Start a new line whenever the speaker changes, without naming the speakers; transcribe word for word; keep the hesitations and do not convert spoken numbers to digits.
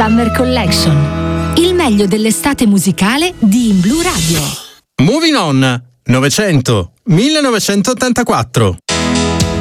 Summer Collection. Il meglio dell'estate musicale di In Blu Radio.
Moving On, novecento, millenovecentottantaquattro.